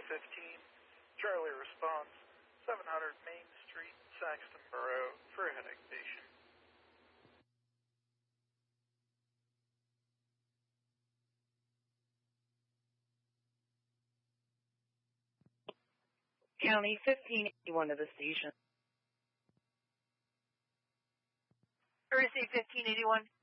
15. Charlie responds, 700 Main Street, Saxton Borough, for a headache patient. County 1581 to the station. Receive 1581.